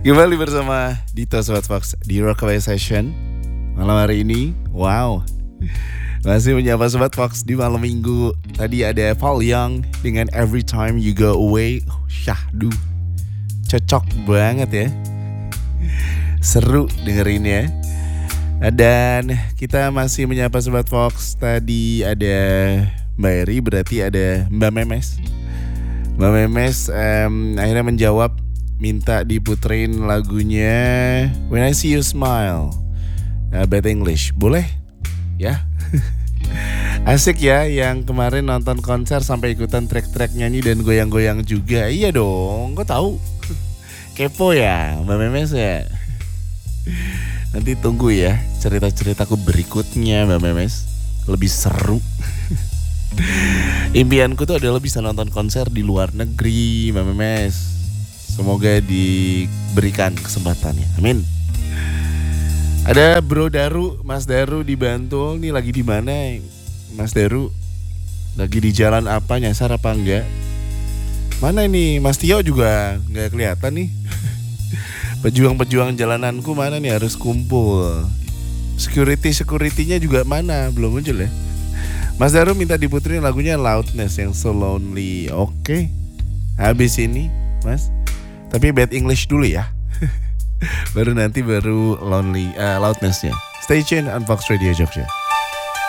Kembali bersama Dito Sobat Fox di Rockaway Session malam hari ini. Wow, masih menyapa Sobat Fox di malam minggu. Tadi ada Paul Young dengan Every Time You Go Away. Syahdu, cocok banget ya. Seru dengerinnya. Dan kita masih menyapa Sobat Fox. Tadi ada Mbak Eri, berarti ada Mbak Memes. Mbak Memes akhirnya menjawab, minta diputerin lagunya When I See You Smile, Bad English. Boleh? Ya. Asik ya, yang kemarin nonton konser sampai ikutan track-track nyanyi dan goyang-goyang juga. Iya dong, kok tahu? Kepo ya Mbak Memes ya. Nanti tunggu ya cerita-ceritaku berikutnya Mbak Memes, lebih seru. Impianku tuh adalah bisa nonton konser di luar negeri Mbak Memes. Semoga diberikan kesempatannya, amin. Ada Bro Daru, Mas Daru di Bantul. Nih lagi di mana Mas Daru? Lagi di jalan apa, nyasar apa enggak? Mana ini Mas Tio juga enggak kelihatan nih. Pejuang-pejuang jalananku mana nih, harus kumpul. Security-nya juga mana, belum muncul ya. Mas Daru minta diputerin lagunya Loudness yang So Lonely. Oke, habis ini Mas, tapi Bad English dulu ya. Baru nanti Lonely, Loudness-nya. Stay tuned on Fox Radio Jogja.